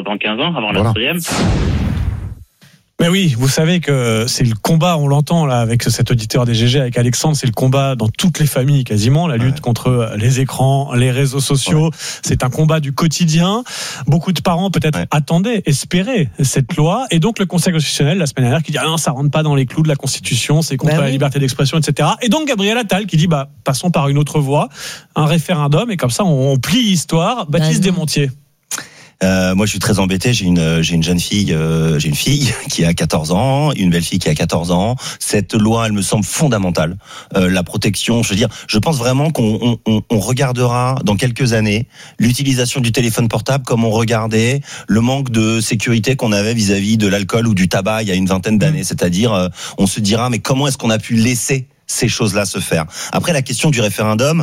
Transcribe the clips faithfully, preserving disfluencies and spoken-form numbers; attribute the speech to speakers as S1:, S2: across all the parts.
S1: dans quinze ans, avant
S2: voilà.
S1: la troisième.
S3: Mais oui, vous savez que c'est le combat, on l'entend là avec cet auditeur des G G, avec Alexandre, c'est le combat dans toutes les familles quasiment, la lutte ouais. contre les écrans, les réseaux sociaux, ouais. c'est un combat du quotidien. Beaucoup de parents peut-être ouais. attendaient, espéraient cette loi, et donc le Conseil constitutionnel la semaine dernière qui dit ah non, ça rentre pas dans les clous de la Constitution, c'est contre bah la oui. liberté d'expression, et cetera. Et donc Gabriel Attal qui dit bah passons par une autre voie, un référendum, et comme ça on, on plie l'histoire. Baptiste bah Desmontiers.
S4: Euh, moi, je suis très embêté. J'ai une, j'ai une jeune fille, euh, j'ai une fille qui a quatorze ans, une belle fille qui a quatorze ans. Cette loi, elle me semble fondamentale. Euh, la protection, je veux dire, je pense vraiment qu'on on, on regardera dans quelques années l'utilisation du téléphone portable comme on regardait le manque de sécurité qu'on avait vis-à-vis de l'alcool ou du tabac il y a une vingtaine d'années. C'est-à-dire, euh, on se dira, mais comment est-ce qu'on a pu laisser ces choses-là se faire ? Après, la question du référendum.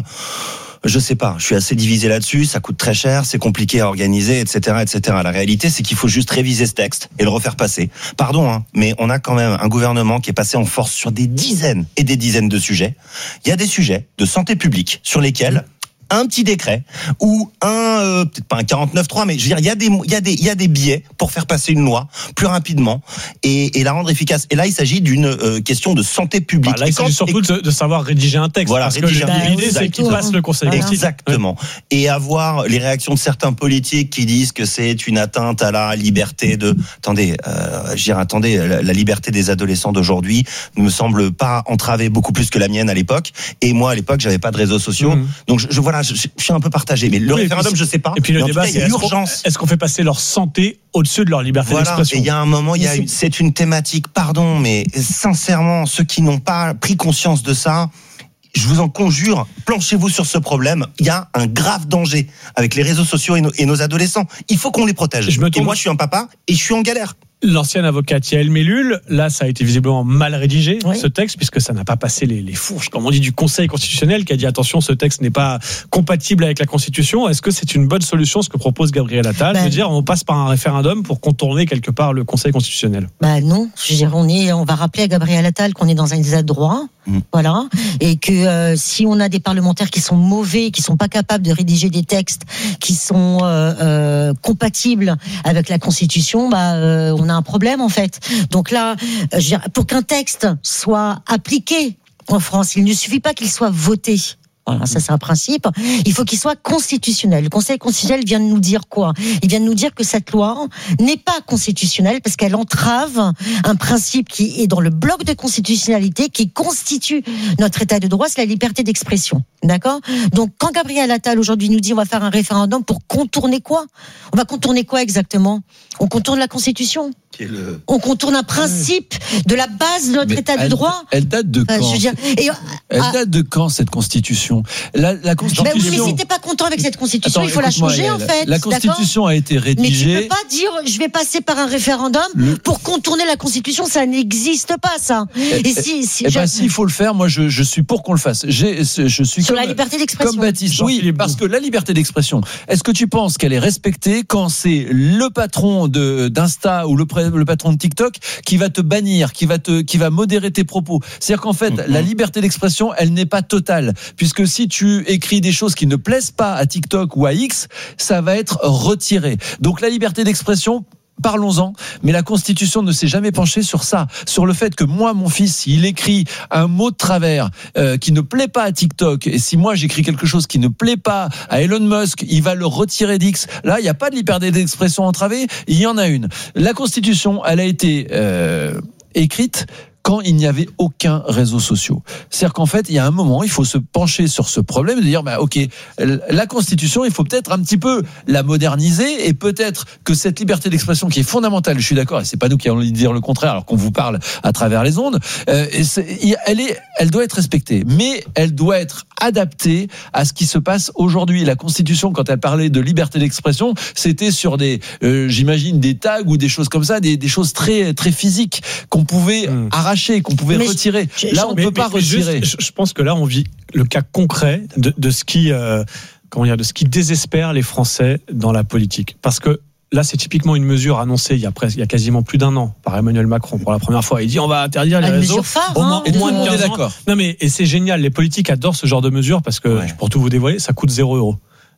S4: Je sais pas, je suis assez divisé là-dessus, ça coûte très cher, c'est compliqué à organiser, et cetera, et cetera. La réalité, c'est qu'il faut juste réviser ce texte et le refaire passer. Pardon, hein, mais on a quand même un gouvernement qui est passé en force sur des dizaines et des dizaines de sujets. Il y a des sujets de santé publique sur lesquels un petit décret ou un euh, peut-être pas un quarante-neuf trois, mais je veux dire il y a des il y a des il y a des biais pour faire passer une loi plus rapidement et, et la rendre efficace. Et là il s'agit d'une euh, question de santé publique.
S3: Bah là, il s'agit surtout de, de savoir rédiger un texte.
S4: Voilà,
S3: parce
S4: rédiger
S3: que
S4: un
S3: l'idée c'est qu'il passe le Conseil.
S4: Exactement. Et avoir les réactions de certains politiques qui disent que c'est une atteinte à la liberté de. Attendez, euh, je veux dire, attendez, la, la liberté des adolescents d'aujourd'hui ne me semble pas entravée beaucoup plus que la mienne à l'époque. Et moi à l'époque j'avais pas de réseaux sociaux, mmh. donc je, je voilà. Je, je suis un peu partagé, mais le oui, référendum, puis, je sais pas.
S3: Et puis le
S4: mais
S3: débat,
S4: en tout cas, il y a l'urgence.
S3: Est-ce qu'on fait passer leur santé au-dessus de leur liberté
S4: voilà.
S3: d'expression ?
S4: Et il y a un moment, il y a une, c'est une thématique, pardon, mais sincèrement, ceux qui n'ont pas pris conscience de ça, je vous en conjure, planchez-vous sur ce problème. Il y a un grave danger avec les réseaux sociaux et nos, et nos adolescents. Il faut qu'on les protège. Je me tourne... Et moi, je suis un papa et je suis en galère.
S3: L'ancienne avocate Yael Mellul, là, ça a été visiblement mal rédigé, oui. ce texte, puisque ça n'a pas passé les, les fourches, comme on dit, du Conseil constitutionnel, qui a dit attention, ce texte n'est pas compatible avec la Constitution. Est-ce que c'est une bonne solution, ce que propose Gabriel Attal, ben, de dire on passe par un référendum pour contourner quelque part le Conseil constitutionnel ?
S5: Bah ben non, je veux dire, on est, on va rappeler à Gabriel Attal qu'on est dans un état de droit, mmh. voilà, et que euh, si on a des parlementaires qui sont mauvais, qui sont pas capables de rédiger des textes qui sont euh, euh, compatibles avec la Constitution, bah euh, on a un problème en fait. Donc là, je veux dire, pour qu'un texte soit appliqué en France, il ne suffit pas qu'il soit voté. Voilà, ça c'est un principe. Il faut qu'il soit constitutionnel. Le Conseil constitutionnel vient de nous dire quoi ? Il vient de nous dire que cette loi n'est pas constitutionnelle parce qu'elle entrave un principe qui est dans le bloc de constitutionnalité qui constitue notre état de droit, c'est la liberté d'expression. D'accord ? Donc quand Gabriel Attal aujourd'hui nous dit on va faire un référendum pour contourner quoi ? On va contourner quoi exactement ? On contourne la Constitution ? Le... On contourne un principe de la base de notre mais état
S6: elle,
S5: de droit.
S6: Elle date de quand ?
S5: euh, dire, et,
S6: Elle
S5: ah,
S6: date de quand cette Constitution ? La, la Constitution.
S5: Ben oui, mais si t'es pas content avec cette Constitution, Attends, il faut la changer en fait.
S6: La Constitution a été rédigée.
S5: Mais tu peux pas dire je vais passer par un référendum le... pour contourner la Constitution, ça n'existe pas ça.
S6: Et, et si, si, eh ben, s'il faut le faire, moi je, je suis pour qu'on le fasse. J'ai, je suis
S5: sur
S6: comme,
S5: la liberté d'expression.
S6: Comme Baptiste. Oui, parce que la liberté d'expression. Est-ce que tu penses qu'elle est respectée quand c'est le patron de d'Insta ou le, le patron de TikTok qui va te bannir, qui va te, qui va modérer tes propos. C'est-à-dire qu'en fait, mm-hmm. la liberté d'expression, elle n'est pas totale, puisque si tu écris des choses qui ne plaisent pas à TikTok ou à X, ça va être retiré. Donc la liberté d'expression, parlons-en, mais la Constitution ne s'est jamais penchée sur ça, sur le fait que moi, mon fils, s'il écrit un mot de travers euh, qui ne plaît pas à TikTok, et si moi j'écris quelque chose qui ne plaît pas à Elon Musk, il va le retirer d'X. Là, il n'y a pas de liberté d'expression entravée, il y en a une. La Constitution, elle a été euh, écrite quand il n'y avait aucun réseau social. C'est-à-dire qu'en fait, il y a un moment, il faut se pencher sur ce problème et de dire, bah, ok, la Constitution, il faut peut-être un petit peu la moderniser et peut-être que cette liberté d'expression qui est fondamentale, je suis d'accord, et c'est pas nous qui allons dire le contraire alors qu'on vous parle à travers les ondes, euh, et elle est, elle doit être respectée, mais elle doit être adaptée à ce qui se passe aujourd'hui. La Constitution, quand elle parlait de liberté d'expression, c'était sur des, euh, j'imagine, des tags ou des choses comme ça, des, des choses très, très physiques qu'on pouvait mmh. arracher, qu'on pouvait mais retirer. Je, là, on ne peut pas mais retirer.
S3: Juste, je pense que là, on vit le cas concret de, de ce qui, euh, comment dire, de ce qui désespère les Français dans la politique. Parce que là, c'est typiquement une mesure annoncée il y a presque, il y a quasiment plus d'un an par Emmanuel Macron pour la première fois. Il dit on va interdire les
S5: une
S3: réseaux.
S5: Phare,
S3: au moins,
S5: hein,
S3: au moins
S6: de
S3: quinze ans.
S6: D'accord.
S3: Non mais et c'est génial. Les politiques adorent ce genre de mesures parce que, ouais. pour tout vous dévoiler, ça coûte zéro euro.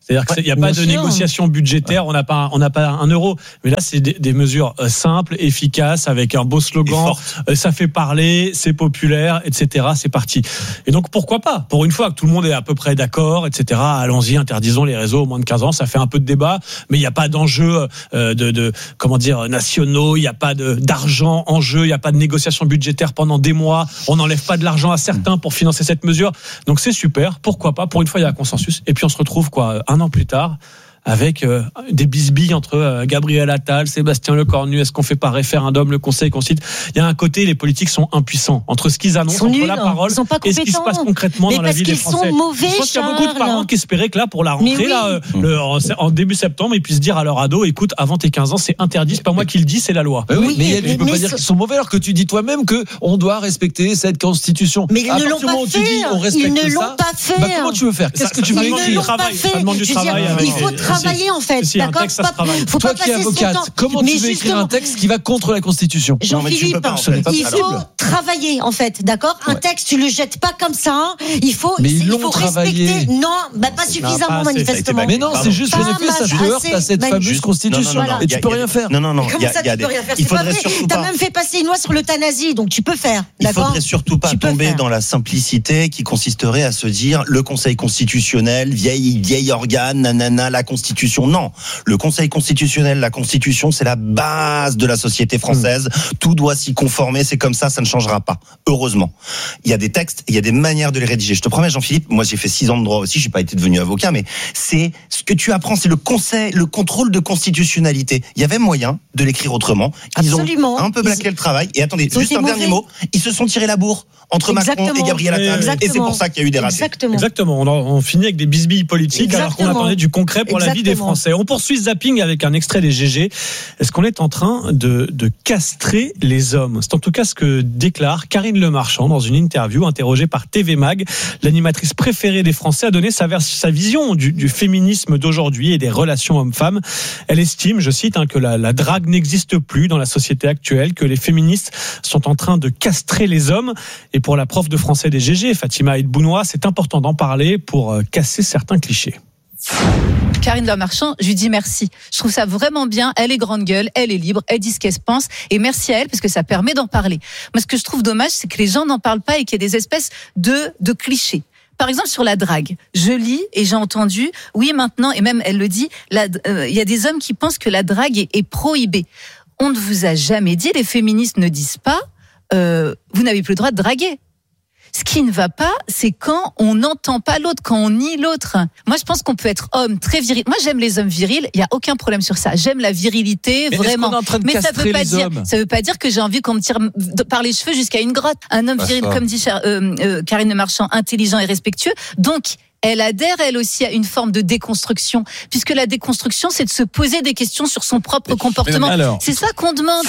S3: C'est-à-dire qu'il n'y a
S5: Ouais,
S3: pas de
S5: sûr.
S3: négociation budgétaire, on n'a pas, on n'a pas un euro. Mais là, c'est des, des mesures simples, efficaces, avec un beau slogan. Ça fait parler, c'est populaire, et cetera. C'est parti. Et donc, pourquoi pas? Pour une fois que tout le monde est à peu près d'accord, et cetera. Allons-y, interdisons les réseaux au moins de quinze ans. Ça fait un peu de débat, mais il n'y a pas d'enjeux de, de, comment dire, nationaux. Il n'y a pas de, d'argent en jeu. Il n'y a pas de négociation budgétaire pendant des mois. On n'enlève pas de l'argent à certains pour financer cette mesure. Donc, c'est super. Pourquoi pas? Pour une fois, il y a un consensus. Et puis, on se retrouve, quoi, un an plus tard, avec euh, des bisbilles entre euh, Gabriel Attal, Sébastien Lecornu. Est-ce qu'on fait par référendum le Conseil constitue? Il y a un côté, les politiques sont impuissants entre ce qu'ils annoncent, entre
S5: nuls,
S3: la parole et ce qui se passe concrètement
S5: mais
S3: dans la vie des Français.
S5: Parce qu'ils sont mauvais,
S3: Je pense qu'il y a beaucoup de parents qui espéraient que là, pour la rentrée,
S5: oui.
S3: là, euh, le, en, en début septembre, ils puissent dire à leur ado, écoute, avant tes quinze ans, c'est interdit. C'est pas moi qui le dis, c'est la loi.
S6: Oui,
S5: Oui,
S6: mais,
S5: mais-
S6: tu peux
S5: mais
S6: pas
S5: ce-
S6: dire qu'ils sont mauvais alors que tu dis toi-même que on doit respecter cette constitution.
S5: Mais ils
S6: À
S5: ne
S6: partir
S5: l'ont
S6: du
S5: pas
S6: moment où tu
S5: fait.
S6: dis on
S5: Ils
S6: respecte
S5: ne
S6: ça,
S5: l'ont pas fait.
S6: bah, comment tu veux faire? Qu'est-ce
S3: Ça-
S6: que tu
S3: ça
S6: veux
S5: Ils
S3: demande
S5: ne
S3: du
S5: l'ont
S6: écrire?
S5: pas
S3: travail,
S5: fait.
S3: ça demande du
S5: Je veux dire,
S3: travail avec-
S5: il faut
S3: si-
S5: travailler en fait,
S3: si, un
S5: d'accord.
S3: texte, ça se
S5: Pas-
S3: travaille.
S5: faut
S6: Toi
S5: pas
S6: qui es
S5: passer son
S6: avocate,
S5: temps.
S6: comment
S5: Mais
S6: tu veux écrire
S5: justement,
S6: un texte qui va contre la Constitution?
S4: Non, mais tu
S5: Jean-Philippe,
S4: peux pas, en
S6: ce n'est
S4: fait.
S6: pas
S5: il
S6: possible.
S5: faut travailler en fait, d'accord. Un texte, tu le jettes pas comme ça. hein. Il faut,
S6: Mais ils
S5: il
S6: l'ont
S5: faut
S6: travaillé.
S5: respecter. Non, bah pas suffisamment
S3: pas assez, ça a été
S5: manifestement.
S3: mal.
S6: Mais non,
S4: Pardon.
S6: c'est juste
S5: Pas
S6: en effet, ça
S5: mal,
S6: te heurte
S5: assez,
S6: à cette
S5: ben,
S6: fameuse
S5: juste-
S6: Constitution.
S4: Non, non, non,
S6: Et
S4: il y
S6: tu
S4: a-
S6: peux
S4: il y a
S6: rien
S4: des-
S6: faire.
S4: Non, non, non.
S5: Comment
S4: il y a-
S5: ça,
S4: il y a
S5: tu
S4: des-
S5: peux rien faire?
S4: Il
S5: C'est pas
S4: faudrait
S5: vrai.
S4: surtout
S5: T'as
S4: pas.
S5: même fait passer une loi sur l'euthanasie, donc tu peux faire.
S4: Il
S5: D'accord.
S4: faudrait surtout pas
S5: Tu peux
S4: tomber
S5: faire.
S4: dans la simplicité qui consisterait à se dire le Conseil constitutionnel, vieille, vieille organe, nanana, la Constitution. Non. Le Conseil constitutionnel, la Constitution, c'est la base de la société française. Tout doit s'y conformer. C'est comme ça, ça ne changera pas. Heureusement. Il y a des textes, il y a des manières de les rédiger. Je te promets, Jean-Philippe, moi j'ai fait six ans de droit aussi, j'ai pas été devenu avocat, mais c'est ce que tu apprends, c'est le conseil, le contrôle de constitutionnalité. Il y avait moyen de l'écrire autrement. Ils
S5: Absolument.
S4: ont un peu blaqué
S5: Ils-
S4: le travail. Et attendez,
S5: Ils ont
S4: juste
S5: été
S4: un dernier
S5: mauvais.
S4: mot. Ils se sont tirés la bourre entre Macron
S5: Exactement.
S4: et Gabriel Attal.
S3: Exactement.
S4: Et c'est pour ça qu'il y a eu des ratés.
S5: Exactement.
S3: Exactement. On, en- on finit avec des bisbilles politiques alors qu'on
S5: Exactement.
S3: attendait du concret pour la vie des
S5: Exactement.
S3: Français. On poursuit ce zapping avec un extrait des G G. Est-ce qu'on est en train de, de castrer les hommes? C'est en tout cas ce que déclare Karine Le Marchand dans une interview interrogée par T V Mag. L'animatrice préférée des Français a donné sa, vers- sa vision du, du féminisme d'aujourd'hui et des relations hommes-femmes. Elle estime, je cite, hein, que la, la drague n'existe plus dans la société actuelle, que les féministes sont en train de castrer les hommes. Et pour la prof de français des G G, Fatima Aït-Bounoua, c'est important d'en parler pour euh, casser certains clichés.
S1: Karine Le Marchand, je lui dis merci. Je trouve ça vraiment bien. Elle est grande gueule, elle est libre, elle dit ce qu'elle se pense. Et merci à elle parce que ça permet d'en parler. Moi, ce que je trouve dommage, c'est que les gens n'en parlent pas et qu'il y ait des espèces de, de clichés. Par exemple, sur la drague, je lis et j'ai entendu, oui, maintenant, et même elle le dit, il euh, y a des hommes qui pensent que la drague est, est prohibée. On ne vous a jamais dit, les féministes ne disent pas, euh, vous n'avez plus le droit de draguer. Ce qui ne va pas, c'est quand on n'entend pas l'autre, quand on nie l'autre. Moi, je pense qu'on peut être homme très viril. Moi, j'aime les hommes virils. Il y a aucun problème sur ça. J'aime la virilité,
S6: Mais
S1: vraiment.
S6: est-ce qu'on est en train de
S1: Mais ça
S6: castrer
S1: veut pas
S6: les
S1: dire,
S6: hommes
S1: ça veut pas dire que j'ai envie qu'on me tire par les cheveux jusqu'à une grotte. Un homme
S6: Pas
S1: viril,
S6: ça.
S1: comme dit euh, euh, Karine Le Marchand, intelligent et respectueux. Donc, elle adhère, elle aussi, à une forme de déconstruction. Puisque la déconstruction, c'est de se poser des questions sur son propre comportement.
S6: alors
S1: C'est ça qu'on demande.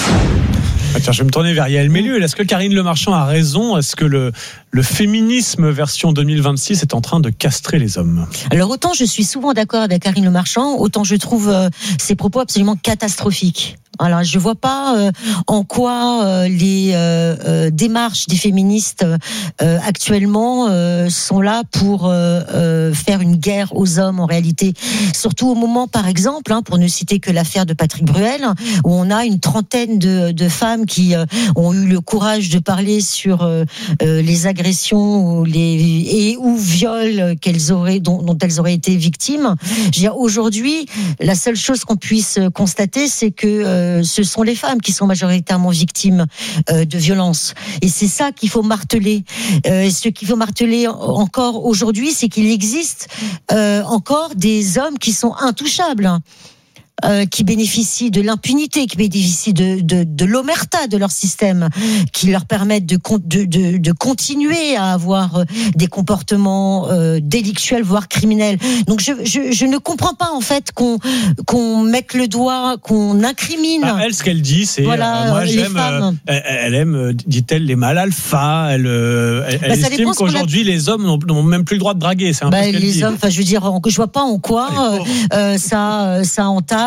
S3: Ah, tiens, je vais me tourner vers Yael Mélieu. Est-ce que Karine Le Marchand a raison? Est-ce que le, le féminisme version deux mille vingt-six est en train de castrer les hommes?
S5: Alors autant je suis souvent d'accord avec Karine Le Marchand, autant je trouve euh, ses propos absolument catastrophiques. Alors je vois pas euh, en quoi euh, les euh, euh, démarches des féministes euh, actuellement euh, sont là pour euh, euh, faire une guerre aux hommes en réalité. Surtout au moment, par exemple, hein, pour ne citer que l'affaire de Patrick Bruel, où on a une trentaine de, de femmes qui euh, ont eu le courage de parler sur euh, euh, les agressions ou les et ou viols qu'elles auraient dont, dont elles auraient été victimes. Je veux dire, aujourd'hui, la seule chose qu'on puisse constater, c'est que euh, ce sont les femmes qui sont majoritairement victimes euh, de violences. Et c'est ça qu'il faut marteler. Euh, ce qu'il faut marteler encore aujourd'hui, c'est qu'il existe euh, encore des hommes qui sont intouchables. Euh, qui bénéficient de l'impunité, qui bénéficient de, de, de l'omerta de leur système, qui leur permettent de, de, de, de continuer à avoir des comportements euh, délictuels, voire criminels. Donc je, je, je ne comprends pas en fait qu'on, qu'on mette le doigt, qu'on incrimine.
S3: Bah, elle, ce qu'elle dit, c'est
S5: Voilà,
S3: euh, moi
S5: les
S3: j'aime.
S5: femmes.
S3: euh, elle, elle aime, euh, dit-elle, les mâles alpha. Elle, euh, elle, elle
S5: Bah, ça
S3: estime
S5: dépend ce qu'on
S3: qu'aujourd'hui les hommes n'ont, n'ont même plus le droit de draguer. C'est un
S5: Bah,
S3: peu ce qu'elle
S5: les
S3: dit.
S5: hommes, enfin, je veux dire, je vois pas en quoi euh, euh, ça, ça entaille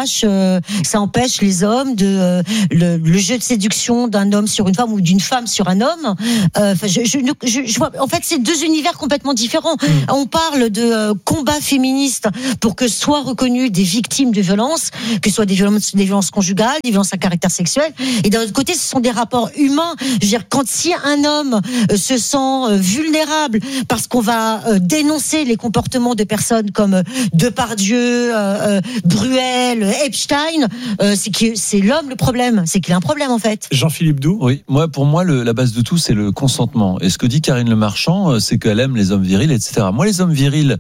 S5: empêche, euh, ça empêche les hommes de euh, le, le jeu de séduction d'un homme sur une femme ou d'une femme sur un homme. Euh, je, je, je, je vois, en fait, c'est deux univers complètement différents. Mmh. On parle de euh, combat féministe pour que soient reconnues des victimes de violences, que ce soit des violences, des violences conjugales, des violences à caractère sexuel. Et d'un autre côté, ce sont des rapports humains. Je veux dire, quand si un homme euh, se sent euh, vulnérable parce qu'on va euh, dénoncer les comportements de personnes comme euh, Depardieu, euh, euh, Bruel, Epstein, euh, c'est que c'est l'homme le problème. C'est qu'il a un problème en fait.
S3: Jean-Philippe Doux.
S6: Oui, moi pour moi le, la base de tout c'est le consentement. Et ce que dit Karine Le Marchand, c'est qu'elle aime les hommes virils, et cetera. Moi, les hommes virils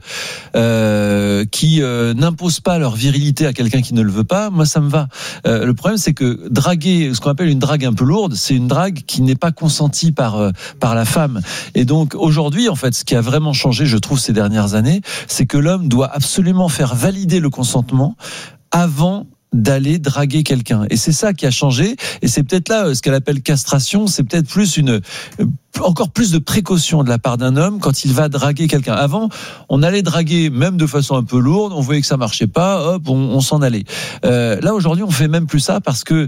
S6: euh, qui euh, n'imposent pas leur virilité à quelqu'un qui ne le veut pas, moi ça me va. Euh, le problème c'est que draguer, ce qu'on appelle une drague un peu lourde, c'est une drague qui n'est pas consentie par euh, par la femme. Et donc aujourd'hui, en fait, ce qui a vraiment changé, je trouve, ces dernières années, c'est que l'homme doit absolument faire valider le consentement avant d'aller draguer quelqu'un. Et c'est ça qui a changé. Et c'est peut-être là, ce qu'elle appelle castration, c'est peut-être plus une, encore plus de précaution de la part d'un homme quand il va draguer quelqu'un. Avant, on allait draguer même de façon un peu lourde, on voyait que ça marchait pas, hop, on, on s'en allait. Euh, là, aujourd'hui, on fait même plus ça parce que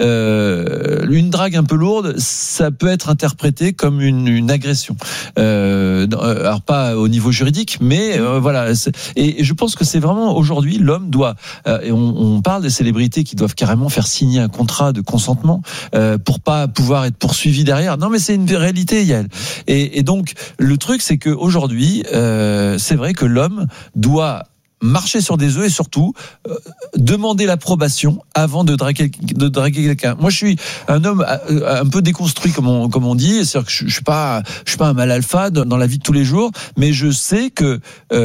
S6: euh, une drague un peu lourde, ça peut être interprété comme une, une agression. Euh, alors pas au niveau juridique, mais euh, voilà. Et, et je pense que c'est vraiment aujourd'hui, l'homme doit, euh, et on, on parle des célébrités qui doivent carrément faire signer un contrat de consentement euh, pour pas pouvoir être poursuivi derrière. Non, mais c'est une réalité, Yael. Et, et donc le truc, c'est que aujourd'hui, euh, c'est vrai que l'homme doit marcher sur des œufs et surtout euh, demander l'approbation avant de draguer, de draguer quelqu'un. Moi, je suis un homme un peu déconstruit, comme on, comme on dit. C'est-à-dire que je, je suis pas, je suis pas un mal alpha dans la vie de tous les jours, mais je sais que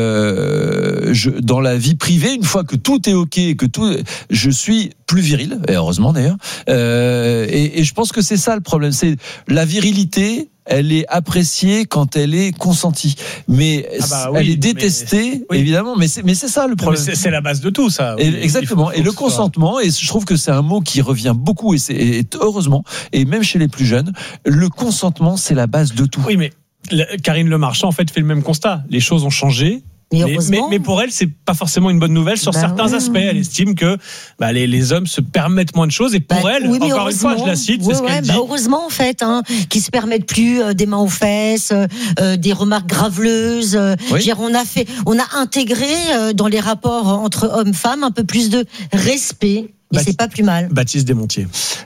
S6: euh, je, dans la vie privée, une fois que tout est ok, que tout, je suis plus viril, et heureusement d'ailleurs. Euh, et, et je pense que c'est ça le problème, c'est la virilité. Elle est appréciée quand elle est consentie, mais ah bah oui, elle est détestée, mais, oui. évidemment. Mais c'est, mais c'est ça le problème.
S3: C'est, c'est la base de tout, ça.
S6: Et, oui, exactement. Faut, faut et le consentement, et je trouve que c'est un mot qui revient beaucoup, et c'est et heureusement, et même chez les plus jeunes, le consentement, c'est la base de tout.
S3: Oui, mais Karine Le Marchand, en fait, fait le même constat. Les choses ont changé. Mais, mais, mais pour elle, c'est pas forcément une bonne nouvelle sur bah certains oui. aspects. Elle estime que bah, les, les hommes se permettent moins de choses. Et pour bah, elle, oui, encore une fois, je la cite,
S5: oui,
S3: c'est ce qu'elle
S5: ouais,
S3: dit.
S5: Bah heureusement, en fait, hein, qu'ils se permettent plus euh, des mains aux fesses, euh, des remarques graveleuses. Euh, oui. Dire, on a fait, on a intégré euh, dans les rapports entre hommes-femmes un peu plus de respect. Et Baptiste, c'est pas plus mal.
S3: Baptiste Desmontiers.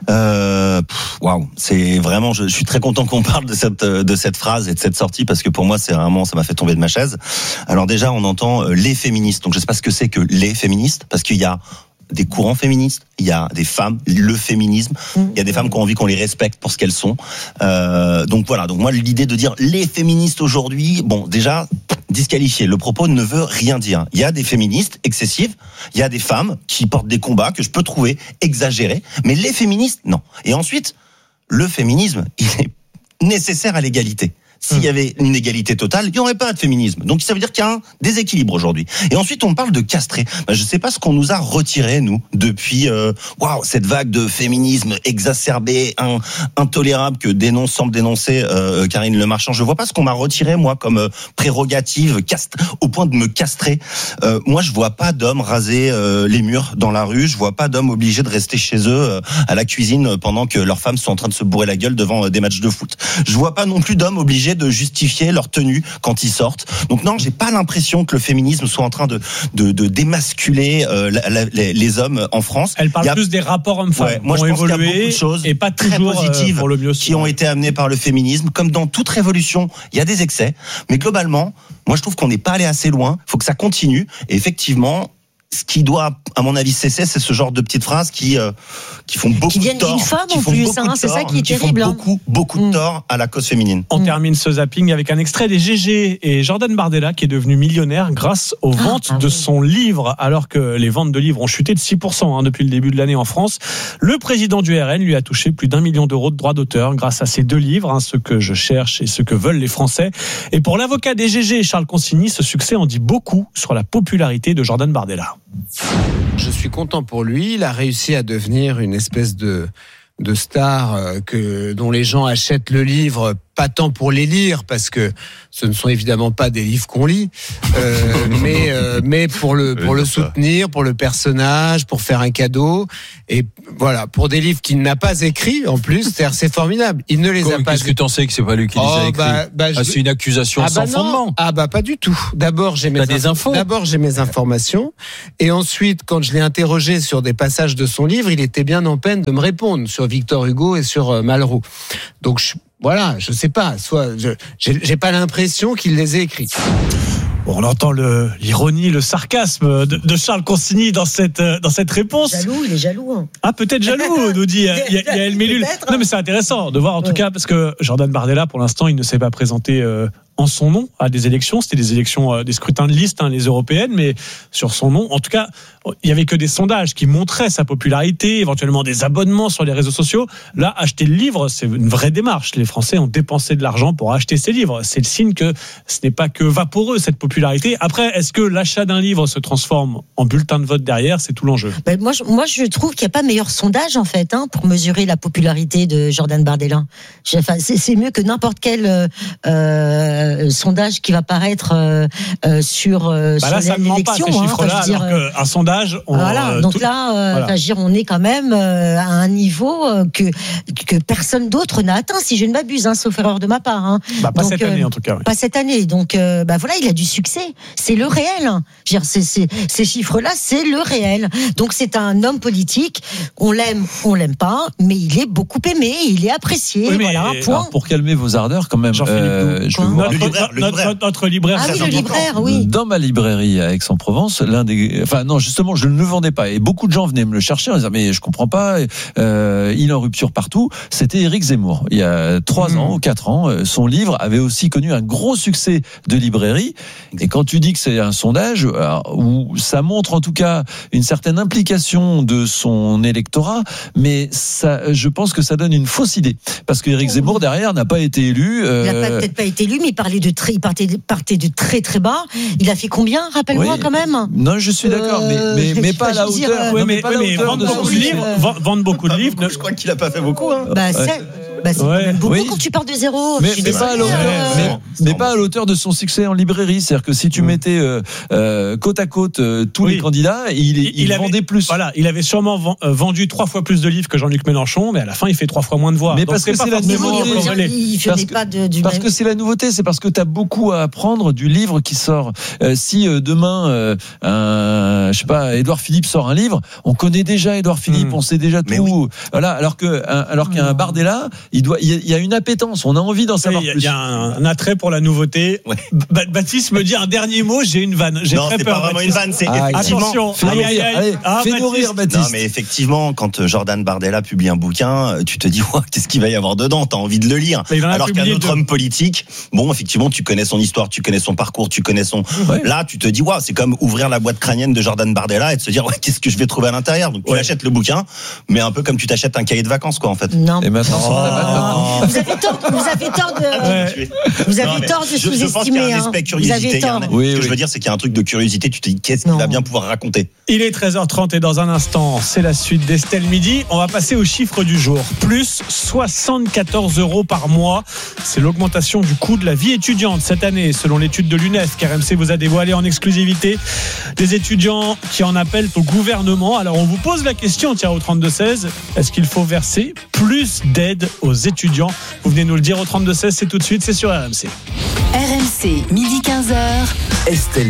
S4: Euh, waouh, c'est vraiment. Je, je suis très content qu'on parle de cette de cette phrase et de cette sortie parce que pour moi, c'est vraiment, ça m'a fait tomber de ma chaise. Alors déjà, on entend les féministes. Donc je sais pas ce que c'est que les féministes parce qu'il y a des courants féministes, il y a des femmes, le féminisme, il y a des femmes qui ont envie qu'on les respecte pour ce qu'elles sont. Euh, donc voilà. Donc moi, l'idée de dire les féministes aujourd'hui, bon, déjà. Disqualifié. Le propos ne veut rien dire. Il y a des féministes excessives, il y a des femmes qui portent des combats que je peux trouver exagérés, mais les féministes, non. Et ensuite, le féminisme, il est nécessaire à l'égalité. S'il y avait une égalité totale, il n'y aurait pas de féminisme. Donc ça veut dire qu'il y a un déséquilibre aujourd'hui. Et ensuite, on parle de castrer. Ben, je ne sais pas ce qu'on nous a retiré, nous, depuis euh, waouh, cette vague de féminisme exacerbé, un, intolérable que dénonce, semble dénoncer euh, Karine Le Marchand. Je ne vois pas ce qu'on m'a retiré, moi, comme euh, prérogative, cast- au point de me castrer. Euh, moi, je ne vois pas d'hommes raser euh, les murs dans la rue. Je ne vois pas d'hommes obligés de rester chez eux euh, à la cuisine pendant que leurs femmes sont en train de se bourrer la gueule devant euh, des matchs de foot. Je ne vois pas non plus d'hommes obligés de justifier leur tenue quand ils sortent. Donc non, j'ai pas l'impression que le féminisme soit en train de de, de démasculer euh, la, la, les, les hommes en France.
S3: Elle parle a... plus des rapports hommes-femmes. Ouais,
S4: moi, je pense qu'il y a beaucoup de choses
S3: et pas
S4: très positives
S3: pour le mieux
S4: qui ont été amenées par le féminisme. Comme dans toute révolution, il y a des excès, mais globalement, moi je trouve qu'on n'est pas allé assez loin. Il faut que ça continue. Et effectivement, ce qui doit, à mon avis, cesser, c'est ce genre de petites phrases qui euh, qui font beaucoup
S5: qui viennent
S4: de tort,
S5: d'une femme en plus, hein, c'est ça qui est
S4: qui
S5: terrible.
S4: Font beaucoup, beaucoup de tort à la cause féminine.
S3: On mmh. termine ce zapping avec un extrait des G G et Jordan Bardella qui est devenu millionnaire grâce aux ventes ah, de son livre, alors que les ventes de livres ont chuté de six pour cent hein, depuis le début de l'année en France. Le président du R N lui a touché plus d'un million d'euros de droits d'auteur grâce à ces deux livres, hein, Ce que je cherche et Ce que veulent les Français. Et pour l'avocat des G G, Charles Consigny, ce succès en dit beaucoup sur la popularité de Jordan Bardella.
S2: Je suis content pour lui, il a réussi à devenir une espèce de, de star que, dont les gens achètent le livre pas tant pour les lire, parce que ce ne sont évidemment pas des livres qu'on lit, euh, mais euh, mais pour le pour le soutenir, pour le personnage, pour faire un cadeau, et voilà, pour des livres qu'il n'a pas écrits en plus, c'est-à-dire c'est formidable. Il ne les
S6: Comment,
S2: a pas.
S6: Qu'est-ce que t'en sais que c'est pas lui qui les
S2: oh,
S6: a écrits?
S2: bah, bah,
S6: ah,
S2: je...
S6: C'est une accusation
S2: ah, bah
S6: sans
S2: non.
S6: fondement.
S2: Ah bah pas du tout. D'abord j'ai mes
S6: T'as des infos.
S2: D'abord j'ai mes informations, et ensuite quand je l'ai interrogé sur des passages de son livre, il était bien en peine de me répondre sur Victor Hugo et sur euh, Malraux. Donc je, voilà, je sais pas. Soit je, j'ai, j'ai pas l'impression qu'il les ait écrits.
S3: Bon, on entend le, l'ironie, le sarcasme de, de Charles Consigny dans cette, dans cette réponse.
S5: Jaloux, il est jaloux. Hein.
S3: Ah, peut-être jaloux, nous dit Yael Mellul. Non, mais c'est intéressant de voir en tout ouais. cas, parce que Jordan Bardella, pour l'instant, il ne s'est pas présenté euh, en son nom à des élections. C'était des élections, euh, des scrutins de liste, hein, les européennes, mais sur son nom. En tout cas, il y avait que des sondages qui montraient sa popularité, éventuellement des abonnements sur les réseaux sociaux. Là, acheter le livre, c'est une vraie démarche. Les Français ont dépensé de l'argent pour acheter ces livres. C'est le signe que ce n'est pas que vaporeux, cette popularité. Après, est-ce que l'achat d'un livre se transforme en bulletin de vote derrière? C'est tout l'enjeu.
S5: Ben, moi, je, moi, je trouve qu'il n'y a pas meilleur sondage, en fait, hein, pour mesurer la popularité de Jordan Bardella. Enfin, c'est, c'est mieux que n'importe quel euh, sondage qui va paraître euh, euh, sur, euh,
S3: bah là,
S5: sur
S3: ça ne ment pas, ces chiffres-là,
S5: enfin,
S3: alors qu'un sondage... On,
S5: voilà,
S3: euh,
S5: donc
S3: tout,
S5: là, euh,
S3: voilà.
S5: enfin, je veux dire, on est quand même euh, à un niveau euh, que, que personne d'autre n'a atteint, si je ne m'abuse, hein, sauf erreur de ma part. Hein.
S3: Bah, pas
S5: donc,
S3: cette
S5: euh,
S3: année, en tout cas. Oui.
S5: Pas cette année. Donc, euh, bah, voilà, il a du succès. C'est le réel. Je veux dire, c'est, c'est, ces chiffres-là, c'est le réel. Donc, c'est un homme politique. On l'aime, on l'aime pas, mais il est beaucoup aimé, il est apprécié.
S3: Oui,
S5: voilà,
S3: et,
S5: point.
S6: Alors, pour calmer vos ardeurs, quand même,
S3: euh,
S6: je vais vous
S3: notre,
S4: le libraire, le
S3: notre,
S4: libraire.
S3: notre libraire.
S5: Ah oui, le libraire, oui.
S6: Dans ma librairie à Aix-en-Provence, l'un des, enfin non, justement, je ne le vendais pas, et beaucoup de gens venaient me le chercher en disant mais je comprends pas, euh, il est en rupture partout. C'était Éric Zemmour. Il y a trois mmh. ans ou quatre ans, son livre avait aussi connu un gros succès de librairie. Et quand tu dis que c'est un sondage alors, où ça montre en tout cas une certaine implication de son électorat, mais ça, je pense que ça donne une fausse idée parce que Éric Zemmour derrière n'a pas été élu. Euh...
S5: Il n'a peut-être pas été élu, mais il parlait de très, il partait, partait de très très bas. Il a fait combien, rappelle-moi oui. quand même.
S6: Non, je suis d'accord, euh, mais, mais, mais pas à la hauteur.
S5: Euh,
S3: oui, mais,
S6: mais,
S3: oui, mais vendre beaucoup de livres, euh... vendre beaucoup de livres.
S4: Je crois qu'il a pas fait beaucoup. Hein.
S5: Bah, c'est... Ouais. Bah, c'est ouais. beaucoup oui. quand tu pars de zéro.
S6: Mais, mais, pas, à l'auteur, euh... mais, mais pas à l'auteur de son succès en librairie. C'est-à-dire que si tu mmh. mettais euh, euh, côte à côte euh, tous oui. les candidats, il, il, il vendait
S3: avait,
S6: plus.
S3: Voilà, il avait sûrement vendu trois fois plus de livres que Jean-Luc Mélenchon, mais à la fin, il fait trois fois moins de voix.
S6: Mais
S3: donc
S6: parce
S3: c'est
S6: que
S3: pas
S6: c'est la
S5: nouveauté. Il
S6: parce
S5: que, pas de, du
S6: parce
S5: même...
S6: que c'est la nouveauté, c'est parce que tu as beaucoup à apprendre du livre qui sort. Euh, si euh, demain, euh, un, je sais pas, Édouard Philippe sort un livre, on connaît déjà Édouard Philippe, mmh. on sait déjà mais tout. Oui. Voilà, alors que un, alors qu'il y a un Bardella, il doit, il y a, il y a une appétence, on a envie d'en savoir
S3: oui,
S6: plus.
S3: Il y a un, un attrait pour la nouveauté. Ouais. Baptiste me dit un dernier mot, j'ai une vanne. J'ai
S4: non,
S3: très
S4: c'est
S3: peur.
S4: pas vraiment
S3: Baptiste.
S4: une vanne, c'est
S3: ah,
S4: effectivement.
S3: Attention,
S6: fais
S3: aïe, aïe, aïe.
S6: Allez,
S3: ah,
S6: fais nourrir Baptiste.
S4: Non, mais effectivement, quand Jordan Bardella publie un bouquin, tu te dis, ouais, qu'est-ce qu'il va y avoir dedans? T'as envie de le lire. Alors qu'un autre de... homme politique, bon, effectivement, tu connais son histoire, tu connais son parcours, tu connais son. Ouais. Là, tu te dis, ouais, c'est comme ouvrir la boîte crânienne de Jordan Bardella et de se dire, ouais, qu'est-ce que je vais trouver à l'intérieur? Donc, tu ouais. achètes le bouquin, mais un peu comme tu t'achètes un cahier de vacances, quoi, en fait.
S5: Non.
S6: Et maintenant,
S5: oh. maintenant. Vous avez tort, vous avez tort de, ouais. vous avez non, tort de
S4: je,
S5: sous-estimer.
S4: Je pense qu'il y a un aspect curiosité.
S5: Vous avez tort.
S4: Oui, ce que oui. je veux dire, c'est qu'il y a un truc de curiosité. Tu te dis, qu'est-ce qu'il non. va bien pouvoir raconter?
S3: Il est treize heures trente et dans un instant, c'est la suite d'Estelle Midi. On va passer au chiffre du jour. Plus soixante-quatorze euros par mois. C'est l'augmentation du coût de la vie étudiante cette année, selon l'étude de l'UNEF qu'R M C vous a dévoilé en exclusivité. Des étudiants qui en appellent au gouvernement. Alors on vous pose la question, tiens, au trente-deux seize, est-ce qu'il faut verser plus d'aide aux étudiants? Vous venez nous le dire au trente-deux seize, c'est tout de suite, c'est sur R M C.
S7: R M C, midi quinze heures.
S8: Estelle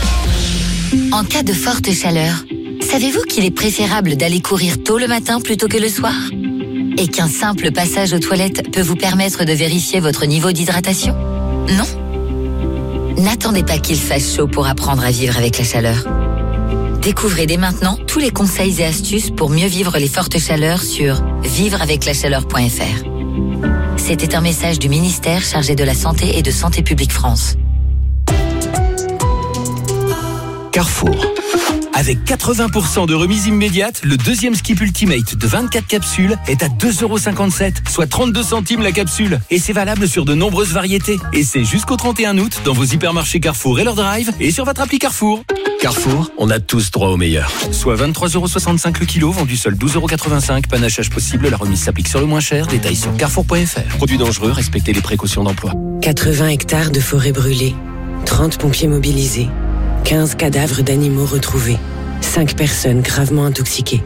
S8: Midi.
S7: En cas de forte chaleur, savez-vous qu'il est préférable d'aller courir tôt le matin plutôt que le soir? Et qu'un simple passage aux toilettes peut vous permettre de vérifier votre niveau d'hydratation? Non? N'attendez pas qu'il fasse chaud pour apprendre à vivre avec la chaleur. Découvrez dès maintenant tous les conseils et astuces pour mieux vivre les fortes chaleurs sur vivre avec la chaleur point f r. C'était un message du ministère chargé de la Santé et de Santé publique France.
S8: Carrefour. Avec quatre-vingts pour cent de remise immédiate, le deuxième Skip Ultimate de vingt-quatre capsules est à deux euros cinquante-sept, soit trente-deux centimes la capsule. Et c'est valable sur de nombreuses variétés. Et c'est jusqu'au trente et un août dans vos hypermarchés Carrefour et leur drive et sur votre appli Carrefour. Carrefour, on a tous droit au meilleur. Soit vingt-trois euros soixante-cinq le kilo, vendu seul douze euros quatre-vingt-cinq. Panachage possible, la remise s'applique sur le moins cher. Détails sur carrefour point f r. Produits dangereux, respectez les précautions d'emploi.
S9: quatre-vingts hectares de forêt brûlée, trente pompiers mobilisés, quinze cadavres d'animaux retrouvés, cinq personnes gravement intoxiquées.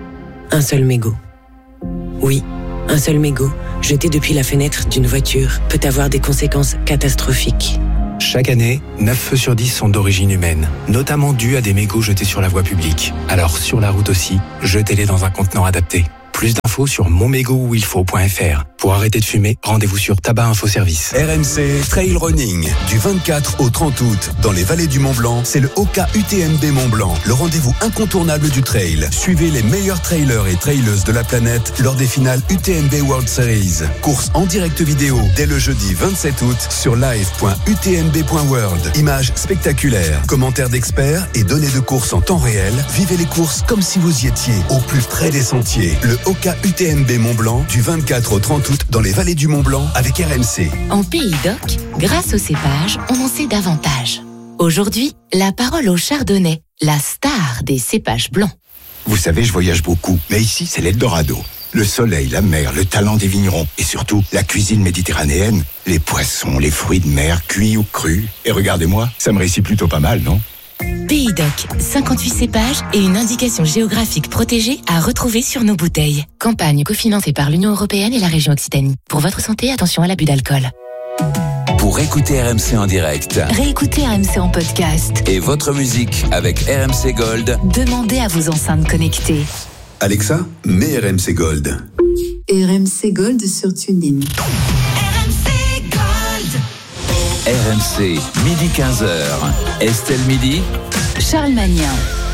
S9: Un seul mégot. Oui, un seul mégot, jeté depuis la fenêtre d'une voiture, peut avoir des conséquences catastrophiques.
S10: Chaque année, neuf feux sur dix sont d'origine humaine, notamment dus à des mégots jetés sur la voie publique. Alors sur la route aussi, jetez-les dans un contenant adapté. Plus d'infos sur mon mégot où il faut point f r. Pour arrêter de fumer, rendez-vous sur Tabac Info Service.
S11: R M C Trail Running, du vingt-quatre au trente août, dans les vallées du Mont Blanc, c'est le Oka U T M B Mont Blanc, le rendez-vous incontournable du trail. Suivez les meilleurs trailers et traileuses de la planète lors des finales U T M B World Series. Course en direct vidéo dès le jeudi vingt-sept août sur live point u t m b point world. Images spectaculaires, commentaires d'experts et données de course en temps réel. Vivez les courses comme si vous y étiez, au plus près des sentiers. Le Oka U T M B Mont Blanc, du vingt-quatre au trente août, dans les vallées du Mont Blanc, avec R M C.
S7: En Pays d'Oc, grâce au cépage, on en sait davantage. Aujourd'hui, la parole au chardonnay, la star des cépages blancs.
S11: Vous savez, je voyage beaucoup, mais ici, c'est l'Eldorado. Le soleil, la mer, le talent des vignerons et surtout la cuisine méditerranéenne, les poissons, les fruits de mer, cuits ou crus. Et regardez-moi, ça me réussit plutôt pas mal, non ?
S7: Pays d'Oc, cinquante-huit cépages et une indication géographique protégée à retrouver sur nos bouteilles. Campagne cofinancée par l'Union européenne et la région Occitanie. Pour votre santé, attention à l'abus d'alcool.
S8: Pour écouter R M C en direct,
S7: Réécoutez R M C en podcast.
S8: et votre musique avec R M C Gold,
S7: Demandez à vos enceintes connectées.
S11: Alexa, mets R M C Gold.
S12: R M C Gold sur TuneIn.
S8: R M C, midi quinze heures. Estelle Midi,
S7: Charles Magnin.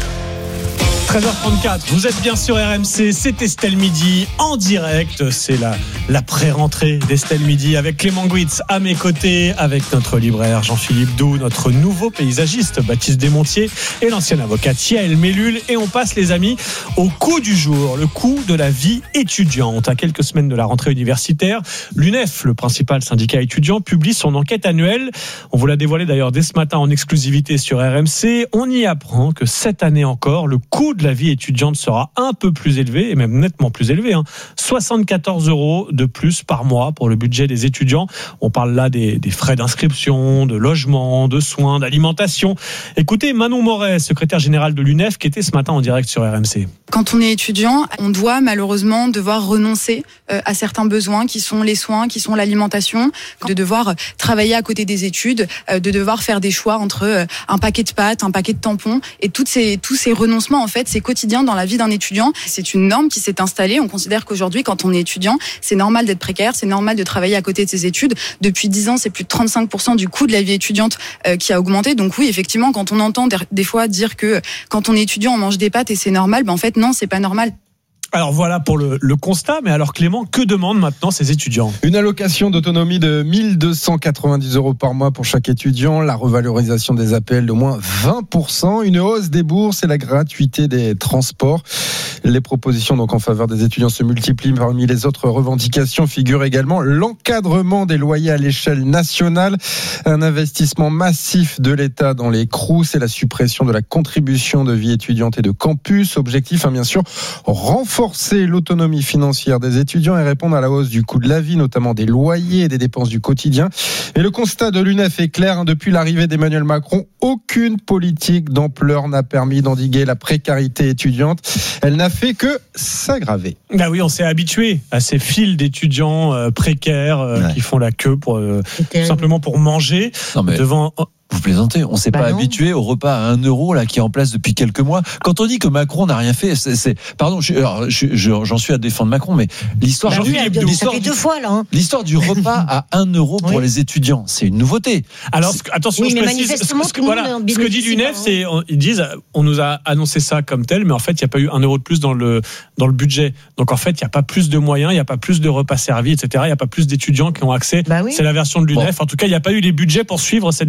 S3: treize heures trente-quatre, vous êtes bien sur R M C, c'est Estelle Midi en direct, c'est la, la pré-rentrée d'Estelle Midi avec Clément Guitz à mes côtés, avec notre libraire Jean-Philippe Doux, notre nouveau paysagiste Baptiste Desmontiers et l'ancienne avocate Yael Mellul. Et on passe, les amis, au coup du jour, le coup de la vie étudiante. À quelques semaines de la rentrée universitaire, l'U N E F, le principal syndicat étudiant, publie son enquête annuelle. On vous l'a dévoilé d'ailleurs dès ce matin en exclusivité sur R M C. On y apprend que cette année encore, le coût de la vie étudiante sera un peu plus élevé, et même nettement plus élevé, hein. soixante-quatorze euros de plus par mois pour le budget des étudiants. On parle là des, des frais d'inscription, de logement, de soins, d'alimentation. Écoutez Manon Moret, secrétaire générale de l'U N E F, qui était ce matin en direct sur R M C.
S13: Quand on est étudiant, on doit malheureusement devoir renoncer à certains besoins qui sont les soins, qui sont l'alimentation, de devoir travailler à côté des études, de devoir faire des choix entre un paquet de pâtes, un paquet de tampons, et toutes ces, tous ces renoncements, en fait, c'est quotidien dans la vie d'un étudiant. C'est une norme qui s'est installée. On considère qu'aujourd'hui, quand on est étudiant, c'est normal d'être précaire, c'est normal de travailler à côté de ses études. Depuis dix ans, c'est plus de trente-cinq pour cent du coût de la vie étudiante euh, qui a augmenté. Donc oui, effectivement, quand on entend des fois dire que quand on est étudiant, on mange des pâtes et c'est normal, ben en fait, non, c'est pas normal.
S3: Alors voilà pour le, le constat, mais alors Clément, que demandent maintenant ces étudiants ?
S14: Une allocation d'autonomie de mille deux cent quatre-vingt-dix euros par mois pour chaque étudiant, la revalorisation des A P L d'au moins vingt pour cent, une hausse des bourses et la gratuité des transports. Les propositions donc en faveur des étudiants se multiplient. Parmi les autres revendications figure également l'encadrement des loyers à l'échelle nationale, un investissement massif de l'État dans les Crous et la suppression de la contribution de vie étudiante et de campus. Objectif, hein, bien sûr, renforcer Renforcer l'autonomie financière des étudiants et répondre à la hausse du coût de la vie, notamment des loyers et des dépenses du quotidien. Et le constat de l'U N E F est clair, depuis l'arrivée d'Emmanuel Macron, aucune politique d'ampleur n'a permis d'endiguer la précarité étudiante. Elle n'a fait que s'aggraver.
S3: Bah oui, on s'est habitué à ces files d'étudiants euh, précaires euh, ouais. qui font la queue pour euh, tout simplement pour manger non mais... devant.
S6: Vous plaisantez, on s'est bah pas non. habitué au repas à un euro là qui est en place depuis quelques mois. Quand on dit que Macron n'a rien fait, c'est, c'est pardon, je, alors, je, je, j'en suis à défendre Macron, mais l'histoire,
S5: bah oui, du, l'histoire, ça fait deux fois là. Hein.
S6: L'histoire du repas à un euro pour oui. les étudiants, c'est une nouveauté.
S3: Alors c'est... attention, oui, je précise, ce, ce, que, voilà, ce que dit l'U N E F, c'est on, ils disent, on nous a annoncé ça comme tel, mais en fait il n'y a pas eu un euro de plus dans le dans le budget. Donc en fait il n'y a pas plus de moyens, il n'y a pas plus de repas servis, et cetera. Il n'y a pas plus d'étudiants qui ont accès. Bah oui. C'est la version de l'U N E F. Bon. En tout cas, il n'y a pas eu les budgets pour suivre cette belle annonce.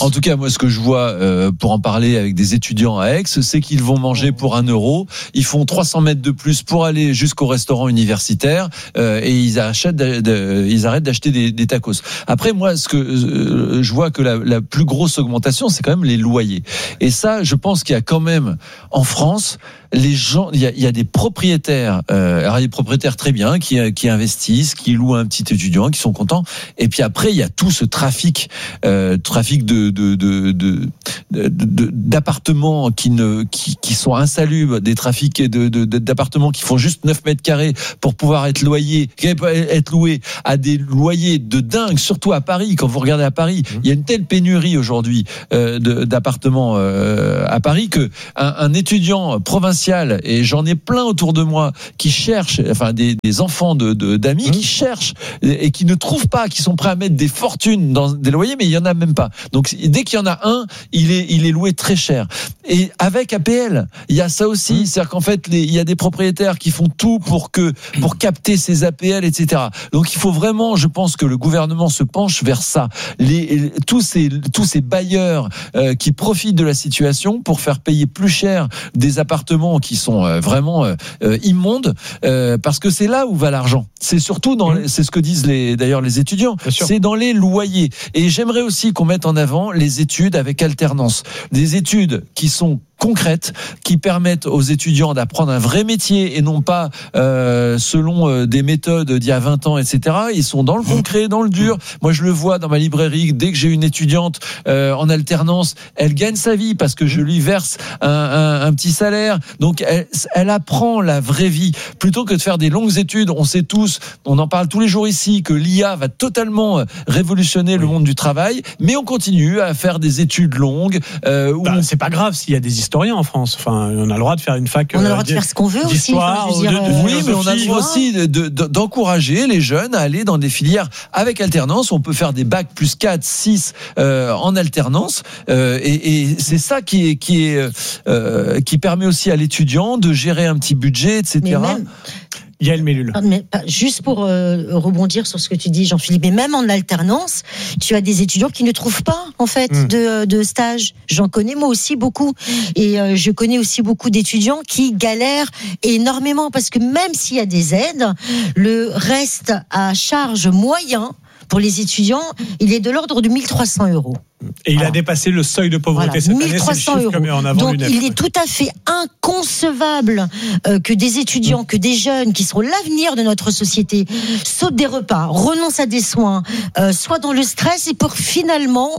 S6: En tout cas, moi, ce que je vois, euh, pour en parler avec des étudiants à Aix, c'est qu'ils vont manger pour un euro. Ils font trois cents mètres de plus pour aller jusqu'au restaurant universitaire euh, et ils achètent, de, de, ils arrêtent d'acheter des, des tacos. Après, moi, ce que euh, je vois que la, la plus grosse augmentation, c'est quand même les loyers. Et ça, je pense qu'il y a quand même en France. Les gens, il y a, il y a des propriétaires, euh, alors il y a des propriétaires très bien qui, qui investissent, qui louent un petit étudiant, qui sont contents. Et puis après, il y a tout ce trafic, euh, trafic de, de, de, de, de, de d'appartements qui ne, qui, qui sont insalubres, des trafics de, de, d'appartements qui font juste neuf mètres carrés pour pouvoir être loyés, être loués à des loyers de dingue, surtout à Paris. Quand vous regardez à Paris, il y a une telle pénurie aujourd'hui euh, de, d'appartements euh, à Paris que un, un étudiant provincial, et j'en ai plein autour de moi qui cherchent, enfin des, des enfants de, de d'amis mmh. qui cherchent et, et qui ne trouvent pas, qui sont prêts à mettre des fortunes dans des loyers, mais il y en a même pas. Donc dès qu'il y en a un, il est il est loué très cher. Et avec A P L, il y a ça aussi, mmh. c'est-à-dire qu'en fait les, il y a des propriétaires qui font tout pour que pour capter ces A P L, et cetera. Donc il faut vraiment, je pense que le gouvernement se penche vers ça. Les tous ces tous ces bailleurs euh, qui profitent de la situation pour faire payer plus cher des appartements qui sont vraiment euh, immondes, euh, parce que c'est là où va l'argent. C'est surtout dans, mmh. c'est ce que disent les, d'ailleurs les étudiants. C'est dans les loyers. Et j'aimerais aussi qu'on mette en avant les études avec alternance, des études qui sont concrètes, qui permettent aux étudiants d'apprendre un vrai métier et non pas euh, selon euh, des méthodes d'il y a vingt ans, et cetera. Ils sont dans le concret, dans le dur. Moi, je le vois dans ma librairie. Dès que j'ai une étudiante euh, en alternance, elle gagne sa vie parce que je lui verse un, un, un petit salaire. Donc, elle, elle apprend la vraie vie plutôt que de faire des longues études. On sait tous, on en parle tous les jours ici, que l'I A va totalement révolutionner le monde du travail, mais on continue à faire des études longues. Euh, où
S3: bah,
S6: on...
S3: C'est pas grave s'il y a des historiens en France. Enfin, on a le droit de faire une fac.
S5: On a le droit de faire ce qu'on veut aussi.
S3: Enfin,
S5: je veux dire,
S3: de, de,
S6: oui, mais on a le droit aussi de, de, d'encourager les jeunes à aller dans des filières avec alternance. On peut faire des bacs plus quatre, six euh, en alternance, euh, et, et c'est ça qui est qui est euh, qui permet aussi à l'étudiant de gérer un petit budget, et cetera.
S3: Yael Mellul.
S5: Mais juste pour euh, rebondir sur ce que tu dis, Jean-Philippe, mais même en alternance, tu as des étudiants qui ne trouvent pas en fait mmh. de, de stage. J'en connais moi aussi beaucoup, et euh, je connais aussi beaucoup d'étudiants qui galèrent énormément parce que même s'il y a des aides, le reste à charge moyen pour les étudiants, il est de l'ordre de mille trois cents euros.
S3: Et il voilà. a dépassé le seuil de pauvreté
S5: voilà,
S3: cette
S5: mille trois cents
S3: année, c'est le chiffre que met en avant
S5: Donc
S3: l'U N E F.
S5: Il est tout à fait inconcevable euh, que des étudiants, mmh. que des jeunes qui sont l'avenir de notre société sautent des repas, renoncent à des soins, euh, soient dans le stress et pour finalement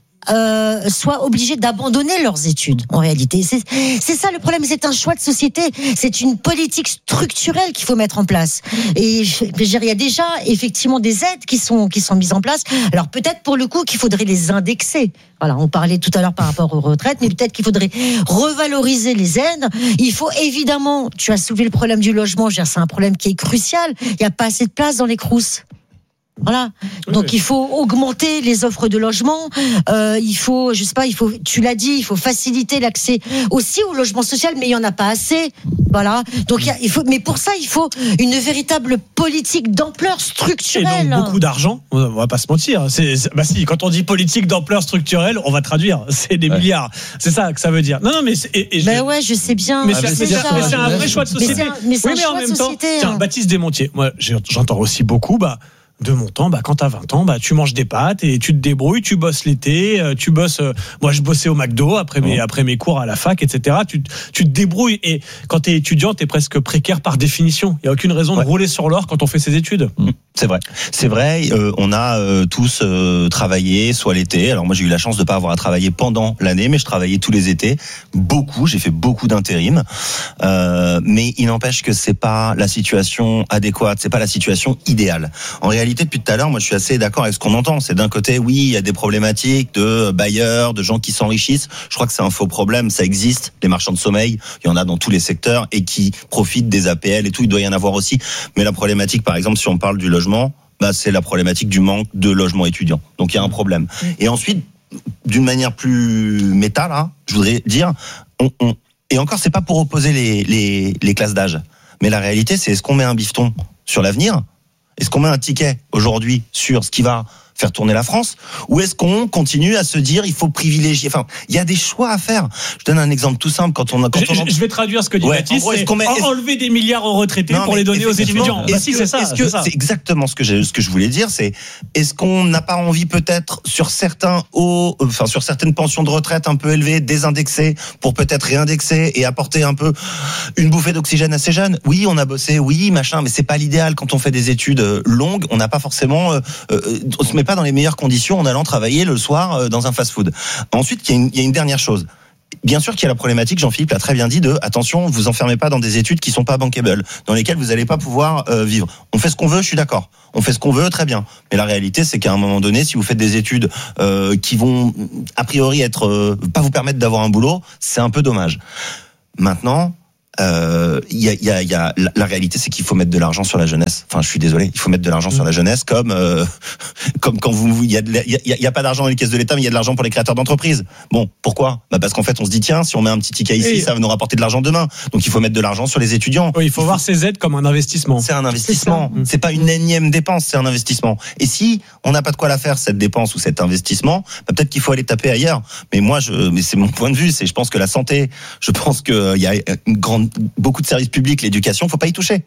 S5: Euh, soient obligés d'abandonner leurs études. En réalité, c'est, c'est ça le problème. C'est un choix de société. C'est une politique structurelle qu'il faut mettre en place. Et je veux dire, il y a déjà effectivement des aides qui sont qui sont mises en place. Alors peut-être pour le coup qu'il faudrait les indexer. Voilà, on parlait tout à l'heure par rapport aux retraites, mais peut-être qu'il faudrait revaloriser les aides. Il faut évidemment, tu as soulevé le problème du logement. Je veux dire, c'est un problème qui est crucial. Il n'y a pas assez de place dans les Crous. Voilà. Donc il faut augmenter les offres de logement. Euh, il faut, je sais pas, il faut, tu l'as dit, il faut faciliter l'accès aussi au logement social, mais il y en a pas assez. Voilà. Donc il, y a, il faut, mais pour ça, il faut une véritable politique d'ampleur structurelle.
S3: Et donc beaucoup d'argent. On va pas se mentir. C'est, c'est, bah si, quand on dit politique d'ampleur structurelle, on va traduire. C'est des ouais. milliards. C'est ça que ça veut dire. Non, non, mais c'est, et, et
S5: ben je, ouais, je sais bien.
S3: Mais c'est, c'est, c'est, mais c'est un vrai choix de société. Mais c'est un,
S5: mais c'est
S3: oui,
S5: un
S3: mais
S5: choix
S3: en même
S5: de
S3: temps,
S5: société,
S3: tiens,
S5: hein.
S3: Baptiste Desmontiers. Moi, j'entends aussi beaucoup. Bah. De mon temps, bah, quand t'as vingt ans, bah, tu manges des pâtes et tu te débrouilles, tu bosses l'été, tu bosses, euh, moi, je bossais au McDo après mes, après mes cours à la fac, et cetera. Tu, tu te débrouilles. Et quand t'es étudiant, t'es presque précaire par définition. Il y a aucune raison ouais. de rouler sur l'or quand on fait ses études.
S4: Mmh. C'est vrai. C'est vrai, euh, on a euh, tous euh, travaillé, soit l'été. Alors moi, j'ai eu la chance de pas avoir à travailler pendant l'année, mais je travaillais tous les étés. Beaucoup, j'ai fait beaucoup d'intérim. Euh, mais il n'empêche que c'est pas la situation adéquate, c'est pas la situation idéale. En réalité, depuis tout à l'heure, moi, je suis assez d'accord avec ce qu'on entend. C'est d'un côté, oui, il y a des problématiques de bailleurs, de gens qui s'enrichissent. Je crois que c'est un faux problème. Ça existe. Les marchands de sommeil, il y en a dans tous les secteurs et qui profitent des A P L et tout. Il doit y en avoir aussi. Mais la problématique, par exemple, si on parle du logement, bah, c'est la problématique du manque de logements étudiants. Donc, il y a un problème. Et ensuite, d'une manière plus méta, là, je voudrais dire, on, on, et encore, c'est pas pour opposer les, les, les classes d'âge. Mais la réalité, c'est est-ce qu'on met un bifton sur l'avenir? Est-ce qu'on met un ticket aujourd'hui sur ce qui va faire tourner la France, ou est-ce qu'on continue à se dire il faut privilégier, enfin il y a des choix à faire. Je donne un exemple tout simple, quand on a quand
S3: je,
S4: on
S3: je vais traduire ce que dit
S4: ouais,
S3: Baptiste,
S4: gros,
S3: c'est
S4: qu'on met...
S3: enlever des milliards aux retraités
S4: non,
S3: pour les donner aux étudiants.
S4: Est-ce
S3: bah, si,
S4: que,
S3: c'est ça,
S4: est-ce que
S3: c'est ça.
S4: C'est exactement ce que j'ai, ce que je voulais dire, c'est est-ce qu'on n'a pas envie peut-être sur certains hauts, enfin sur certaines pensions de retraite un peu élevées, désindexer pour peut-être réindexer et apporter un peu une bouffée d'oxygène à ces jeunes. Oui, on a bossé, oui, machin, mais c'est pas l'idéal quand on fait des études longues. On n'a pas forcément, euh, on se met pas dans les meilleures conditions en allant travailler le soir dans un fast-food. Ensuite, il y a une, il y a une dernière chose. Bien sûr qu'il y a la problématique, Jean-Philippe l'a très bien dit, de attention, vous enfermez pas dans des études qui sont pas bankable, dans lesquelles vous allez pas pouvoir euh, vivre. On fait ce qu'on veut, je suis d'accord. On fait ce qu'on veut, très bien. Mais la réalité, c'est qu'à un moment donné, si vous faites des études euh, qui vont a priori être euh, pas vous permettre d'avoir un boulot, c'est un peu dommage. Maintenant, il euh, y, a, y, a, y a la, la réalité, c'est qu'il faut mettre de l'argent sur la jeunesse. Enfin, je suis désolé, il faut mettre de l'argent mmh. sur la jeunesse, comme euh, comme quand vous il y a il y a, y a pas d'argent dans les caisses de l'État, mais il y a de l'argent pour les créateurs d'entreprises. Bon, pourquoi ? Bah parce qu'en fait, on se dit tiens, si on met un petit ticket ici, et ça va nous rapporter de l'argent demain. Donc il faut mettre de l'argent sur les étudiants.
S3: Oui, il faut il voir faut... ces aides comme un investissement.
S4: C'est un investissement. C'est, c'est pas une énième dépense, c'est un investissement. Et si on n'a pas de quoi la faire cette dépense ou cet investissement, bah peut-être qu'il faut aller taper ailleurs. Mais moi, je, mais c'est mon point de vue, c'est je pense que la santé, je pense que il y a une grande beaucoup de services publics, l'éducation, faut pas y toucher.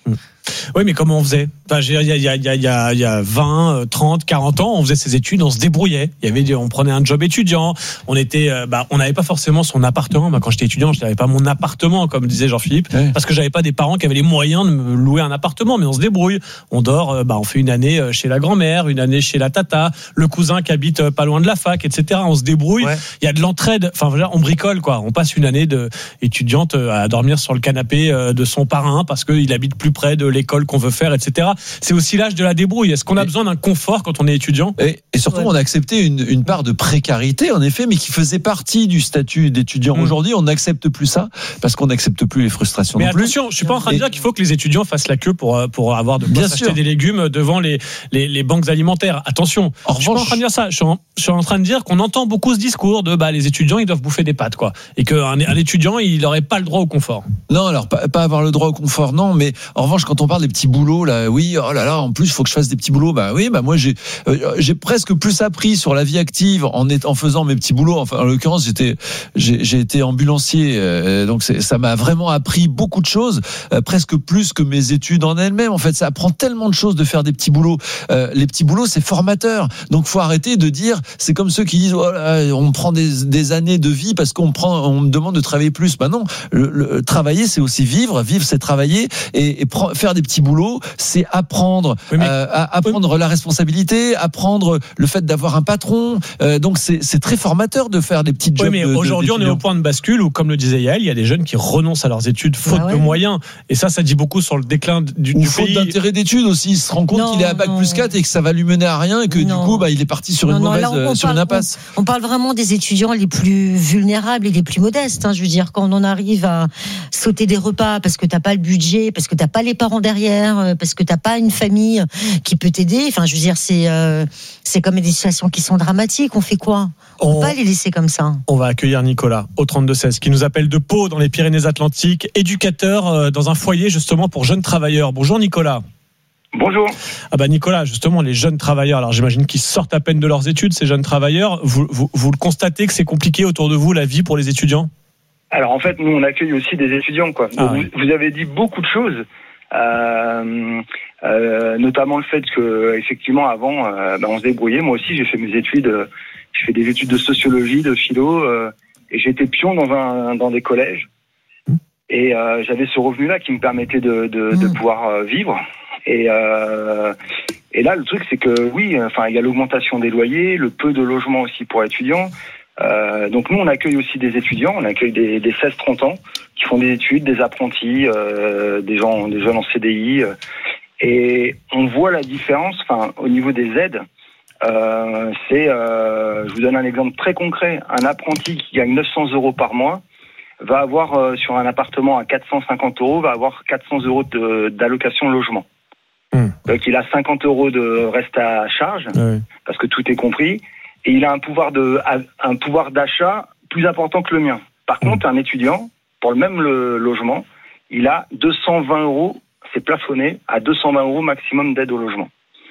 S3: Oui, mais comment on faisait ? Enfin, il y a, il y a, il y a, il y a, il y a vingt, trente, quarante ans, on faisait ses études, on se débrouillait. Il y avait, on prenait un job étudiant. On était, bah, on n'avait pas forcément son appartement. Moi, quand j'étais étudiant, je n'avais pas mon appartement, comme disait Jean-Philippe, ouais. parce que j'avais pas des parents qui avaient les moyens de me louer un appartement. Mais on se débrouille. On dort, bah, on fait une année chez la grand-mère, une année chez la tata, le cousin qui habite pas loin de la fac, et cetera. On se débrouille. Ouais. Il y a de l'entraide. Enfin, on bricole, quoi. On passe une année de étudiante à dormir sur le canapé de son parrain parce qu'il habite plus près de l'école qu'on veut faire, et cetera. C'est aussi l'âge de la débrouille. Est-ce qu'on a besoin d'un confort quand on est étudiant ?
S6: Et, et surtout, ouais. on a accepté une, une part de précarité, en effet, mais qui faisait partie du statut d'étudiant. Mmh. Aujourd'hui, on n'accepte plus ça parce qu'on n'accepte plus les frustrations.
S3: Mais
S6: non
S3: attention,
S6: plus.
S3: je suis pas en train de dire qu'il faut que les étudiants fassent la queue pour pour avoir de quoi
S6: Bien
S3: s'acheter
S6: sûr.
S3: des légumes devant les, les les banques alimentaires. Attention, en je suis revanche, pas en train de dire ça. Je suis en, je suis en train de dire qu'on entend beaucoup ce discours de bah les étudiants ils doivent bouffer des pâtes quoi, et qu'un un étudiant il n'aurait pas le droit au confort.
S6: Non, alors pas, pas avoir le droit au confort, non. Mais en revanche, quand on parle des petits boulots là, oui, oh là là, en plus il faut que je fasse des petits boulots. Bah oui, bah moi j'ai euh, j'ai presque plus appris sur la vie active en en faisant mes petits boulots. Enfin, en l'occurrence, j'étais j'ai, j'ai été ambulancier, euh, donc c'est, ça m'a vraiment appris beaucoup de choses, euh, presque plus que mes études en elles-mêmes. En fait, ça apprend tellement de choses de faire des petits boulots. Euh, les petits boulots, c'est formateur. Donc faut arrêter de dire, c'est comme ceux qui disent, oh là, on prend des, des années de vie parce qu'on prend, on me demande de travailler plus. Bah non, le, le, travailler, c'est aussi vivre. Vivre, c'est travailler et, et pre- faire des petits boulots, c'est apprendre, oui, mais... euh, à, apprendre oui. la responsabilité, apprendre le fait d'avoir un patron. Euh, donc c'est, c'est très formateur de faire des petits jobs.
S3: Oui, mais
S6: de,
S3: aujourd'hui,
S6: de,
S3: on est au point de bascule où, comme le disait Yael, il y a des jeunes qui renoncent à leurs études faute ah ouais. de moyens. Et ça, ça dit beaucoup sur le déclin du,
S6: Ou
S3: du
S6: faute
S3: pays.
S6: d'intérêt d'études aussi. Il se rend compte non, qu'il est à bac non. plus quatre et que ça va lui mener à rien et que non. du coup, bah, il est parti sur non, une mauvaise, non, sur
S5: parle,
S6: une impasse.
S5: On, on parle vraiment des étudiants les plus vulnérables et les plus modestes. Hein, je veux dire, quand on arrive à sauter des repas parce que t'as pas le budget, parce que t'as pas les parents derrière, parce que t'as pas une famille qui peut t'aider. Enfin, je veux dire, c'est euh, c'est comme des situations qui sont dramatiques. On fait quoi ? On ne peut pas les laisser comme ça.
S3: On va accueillir Nicolas au trente-deux seize qui nous appelle de Pau dans les Pyrénées-Atlantiques, éducateur dans un foyer justement pour jeunes travailleurs. Bonjour Nicolas.
S15: Bonjour.
S3: Ah bah Nicolas, justement les jeunes travailleurs, alors j'imagine qu'ils sortent à peine de leurs études, ces jeunes travailleurs, vous, vous, vous le constatez que c'est compliqué autour de vous la vie pour les étudiants ?
S15: Alors en fait nous on accueille aussi des étudiants quoi. Ah, vous, oui. vous avez dit beaucoup de choses. Euh, euh, notamment le fait que effectivement avant euh, ben on se débrouillait. Moi aussi j'ai fait mes études, euh, j'ai fait des études de sociologie, de philo, euh, et j'étais pion dans un dans des collèges. Et euh, j'avais ce revenu-là qui me permettait de de, mmh. de pouvoir euh, vivre. Et euh, et là le truc c'est que oui, enfin il y a l'augmentation des loyers, le peu de logements aussi pour étudiants. Euh, donc nous on accueille aussi des étudiants, on accueille des, des seize trente ans qui font des études, des apprentis, euh, des gens, des jeunes en C D I, euh, et on voit la différence. Enfin, au niveau des aides, euh, c'est, euh, je vous donne un exemple très concret. Un apprenti qui gagne neuf cents euros par mois va avoir euh, sur un appartement à quatre cent cinquante euros, va avoir quatre cents euros de, d'allocation logement. Mmh. Donc il a cinquante euros de reste à charge mmh. parce que tout est compris. Et il a un pouvoir de, un pouvoir d'achat plus important que le mien. Par mmh. contre, un étudiant, pour le même le logement, il a deux cent vingt euros, c'est plafonné à deux cent vingt euros maximum d'aide au logement.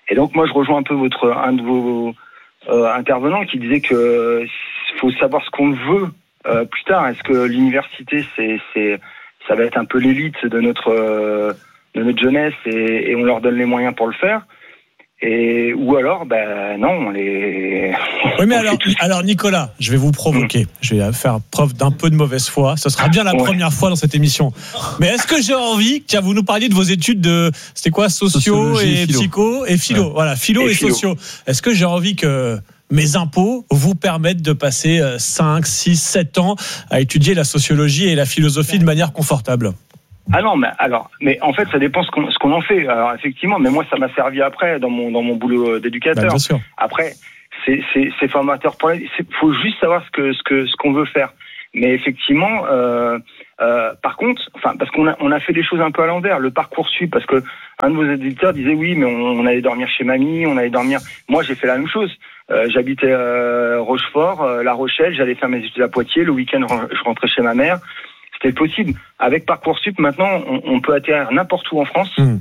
S15: Et donc moi je rejoins un peu votre un de vos euh, intervenants qui disait que faut savoir ce qu'on veut euh, plus tard. Est-ce que l'université c'est c'est ça va être un peu l'élite de notre euh, de notre jeunesse et, et on leur donne les moyens pour le faire? Et, ou alors, ben non, on les.
S3: Oui, mais alors, alors, Nicolas, je vais vous provoquer. Mmh. Je vais faire preuve d'un peu de mauvaise foi. Ce sera bien la ouais. première fois dans cette émission. Mais est-ce que j'ai envie que vous nous parliez de vos études de, c'était quoi, sociaux et philo. psycho et philo, ouais. voilà, philo et, et philo. sociaux. Est-ce que j'ai envie que mes impôts vous permettent de passer cinq, six, sept ans à étudier la sociologie et la philosophie de manière confortable?
S15: Ah non, mais alors, mais en fait, ça dépend ce qu'on, ce qu'on en fait. Alors effectivement, mais moi, ça m'a servi après dans mon dans mon boulot d'éducateur.
S3: Bah, bien sûr.
S15: Après, c'est c'est c'est formateur pour. Il faut juste savoir ce que ce que ce qu'on veut faire. Mais effectivement, euh, euh, par contre, enfin, parce qu'on a on a fait les choses un peu à l'envers. Le Parcoursup, parce que un de vos éditeurs disait oui, mais on, on allait dormir chez mamie, on allait dormir. Moi, j'ai fait la même chose. Euh, j'habitais euh, Rochefort, euh, La Rochelle. J'allais faire mes études à Poitiers. Le week-end, je rentrais chez ma mère. C'était possible. Avec Parcoursup, maintenant, on, on peut atterrir n'importe où en France. Mmh.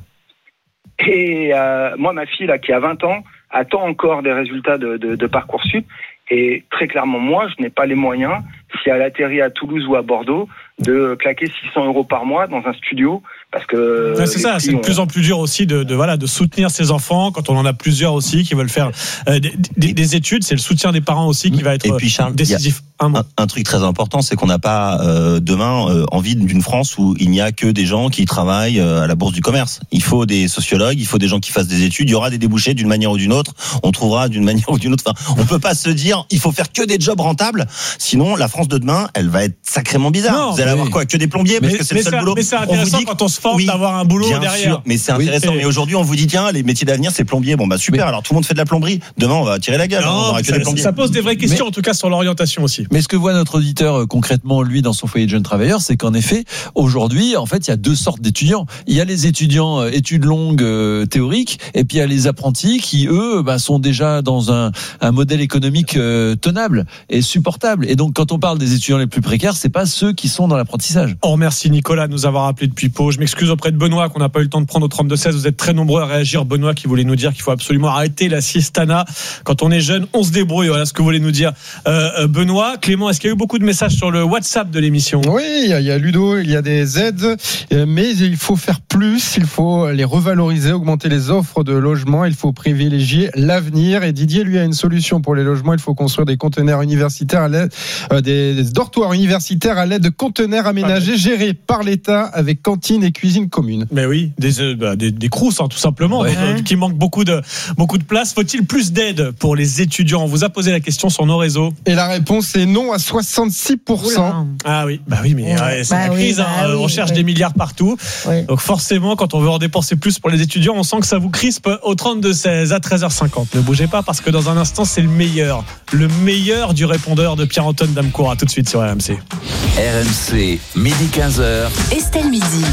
S15: Et euh, moi, ma fille, là, qui a vingt ans, attend encore des résultats de, de, de Parcoursup. Et très clairement, moi, je n'ai pas les moyens, si elle atterrit à Toulouse ou à Bordeaux, de claquer six cents euros par mois dans un studio. Parce que
S3: ouais, c'est ça, c'est de plus en plus dur aussi de, de voilà de soutenir ses enfants quand on en a plusieurs aussi qui veulent faire euh, des, des, des études. C'est le soutien des parents aussi qui va être
S4: et puis, Charles,
S3: décisif.
S4: Un, un, un truc très important, c'est qu'on n'a pas euh, demain euh, envie d'une France où il n'y a que des gens qui travaillent euh, à la Bourse du Commerce. Il faut des sociologues, il faut des gens qui fassent des études. Il y aura des débouchés d'une manière ou d'une autre. On trouvera d'une manière ou d'une autre. Enfin, on peut pas se dire il faut faire que des jobs rentables. Sinon, la France de demain, elle va être sacrément bizarre. Non, Vous allez mais... avoir quoi? Que des plombiers parce
S3: mais,
S4: que c'est le seul
S3: ça,
S4: boulot.
S3: Mais c'est intéressant on vous dit, quand on se force oui, d'avoir un boulot
S4: bien
S3: derrière.
S4: Sûr, mais c'est intéressant. Oui, mais aujourd'hui, on vous dit tiens, les métiers d'avenir, c'est plombier. Bon bah super. Mais... Alors tout le monde fait de la plomberie. Demain, on va tirer la gueule. Non, on aura que
S3: ça,
S4: des plombiers.
S3: Ça pose des vraies questions,
S6: mais...
S3: en tout cas sur l'orientation aussi.
S6: Mais ce que voit notre auditeur concrètement, lui, dans son foyer de jeunes travailleurs, c'est qu'en effet, aujourd'hui, en fait, il y a deux sortes d'étudiants. Il y a les étudiants euh, études longues euh, théoriques, et puis il y a les apprentis qui, eux, bah, sont déjà dans un, un modèle économique euh, tenable et supportable. Et donc, quand on parle des étudiants les plus précaires, c'est pas ceux qui sont dans l'apprentissage.
S3: On remercie Nicolas de nous avoir appelé depuis Pau. Je m'excuse auprès de Benoît qu'on n'a pas eu le temps de prendre au trente-deux seize. Vous êtes très nombreux à réagir. Benoît qui voulait nous dire qu'il faut absolument arrêter la siestana. Quand on est jeune, on se débrouille. Voilà ce que vous voulez nous dire. Euh, Benoît, Clément, est-ce qu'il y a eu beaucoup de messages sur le WhatsApp de l'émission?
S14: Oui, il y, y a Ludo, il y a des aides, mais il faut faire plus. Il faut les revaloriser, augmenter les offres de logements. Il faut privilégier l'avenir. Et Didier, lui, a une solution pour les logements. Il faut construire des conteneurs universitaires à l'aide, euh, des, des dortoirs universitaires à l'aide de conteneurs aménagés, gérés par l'État avec cantine et cuisine commune.
S3: Mais oui, des euh, bah, des, des crousses, hein, tout simplement, ouais. donc, euh, qui manquent beaucoup de beaucoup de place. Faut-il plus d'aide pour les étudiants? On vous a posé la question sur nos réseaux.
S14: Et la réponse est non à soixante-six pour cent.
S3: Ah oui, bah oui, mais ouais, c'est bah la crise. Oui, bah hein, oui, on cherche oui. des milliards partout. Oui. Donc forcément, quand on veut en dépenser plus pour les étudiants, on sent que ça vous crispe au trente-deux seize à treize heures cinquante. Ne bougez pas parce que dans un instant, c'est le meilleur, le meilleur du répondeur de Pierre-Antoine Damecourt. À tout de suite sur R M C.
S8: R M C, midi quinze heures.
S7: Estelle Midi.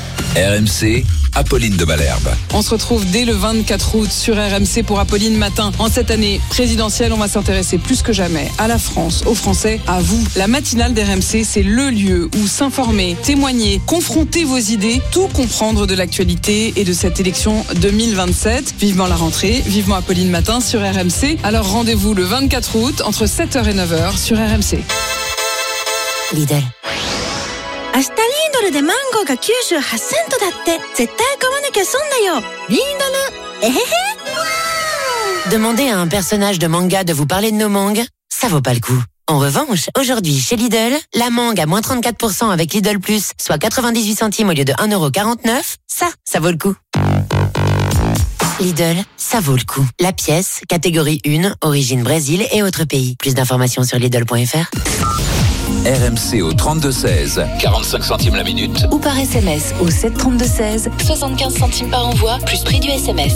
S8: R M C, Apolline de Malherbe.
S16: On se retrouve dès le vingt-quatre août sur R M C pour Apolline Matin. En cette année présidentielle, on va s'intéresser plus que jamais à la France, aux Français, à vous. La matinale d'R M C, c'est le lieu où s'informer, témoigner, confronter vos idées, tout comprendre de l'actualité et de cette élection deux mille vingt-sept. Vivement la rentrée, vivement Apolline Matin sur R M C. Alors rendez-vous le vingt-quatre août entre sept heures et neuf heures sur R M C.
S7: Lidl.
S17: 明日リードルでマンゴーがきゅうじゅうはちセントだって絶対買わなきゃ損だよリードルえへへ
S7: Demandez à un personnage de manga de vous parler de nos mangues, ça vaut pas le coup. En revanche, aujourd'hui chez Lidl, la mangue à moins trente-quatre pour cent avec Lidl Plus, soit quatre-vingt-dix-huit centimes au lieu de un euro quarante-neuf, ça, ça vaut le coup. Lidl, ça vaut le coup. La pièce, catégorie un, origine Brésil et autres pays. Plus d'informations sur Lidl point F R.
S8: R M C au trente-deux seize, quarante-cinq centimes la minute.
S7: Ou par S M S au sept trente-deux seize, soixante-quinze centimes par envoi, plus prix du S M S.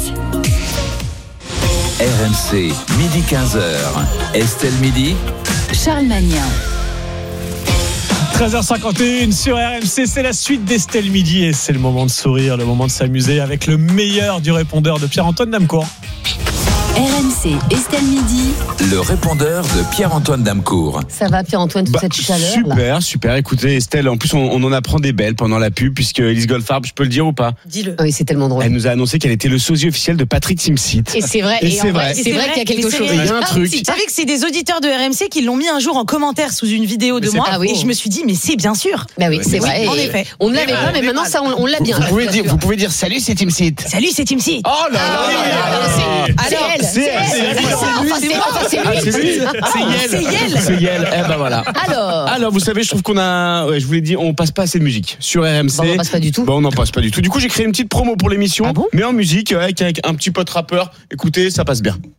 S8: R M C, midi quinze heures. Estelle Midi.
S7: Charles Magnin.
S3: treize heures cinquante et une sur R M C, c'est la suite d'Estelle Midi et c'est le moment de sourire, le moment de s'amuser avec le meilleur du répondeur de Pierre-Antoine Damecourt.
S7: R M C, Estelle Midi.
S18: Le répondeur de Pierre-Antoine Damecourt.
S19: Ça va, Pierre-Antoine, toute
S20: Bah,
S19: cette chaleur
S20: super,
S19: là.
S20: super. Écoutez, Estelle, en plus, on, on en apprend des belles pendant la pub, puisque Elise Goldfarb, je peux le dire ou pas?
S19: Dis-le. Oui, c'est tellement drôle.
S20: Elle nous a annoncé qu'elle était le sosie officiel de Patrick Timsit.
S19: Et c'est vrai.
S20: Et
S19: Et
S20: c'est
S19: en
S20: vrai.
S19: C'est vrai qu'il y a quelque chose.
S20: Il y a un truc.
S21: Vous savez que c'est des auditeurs de R M C qui l'ont mis un jour en commentaire sous une vidéo de
S20: Mais c'est
S21: moi.
S20: pas
S21: Et
S20: faux.
S21: je me suis dit, mais c'est bien sûr.
S19: Bah oui, c'est
S21: Oui,
S19: vrai.
S21: en
S19: Et
S21: effet.
S19: On ne l'avait pas, mais maintenant, ça, on, on l'a bien.
S20: Vous pouvez, dire, vous pouvez dire salut, c'est Timsit.
S21: Salut, c'est Tim Seed.
S20: Oh là là.
S19: C'est elle.
S20: C'est elle.
S19: C'est elle. Enfin, c'est moi, enfin, c'est
S20: Ah, c'est lui.
S19: lui.
S20: C'est Yel.
S21: C'est Yel.
S20: C'est Yel. Eh ben voilà.
S19: Alors.
S20: Alors, vous savez, je trouve qu'on a, ouais, je vous l'ai dit, on passe pas assez de musique sur R M C.
S19: Bon, on en passe pas du tout.
S20: Bon, on n'en passe pas du tout. Du coup, j'ai créé une petite promo pour l'émission,
S19: Ah bon
S20: mais en musique, avec, avec un petit pote rappeur. Écoutez, ça passe bien.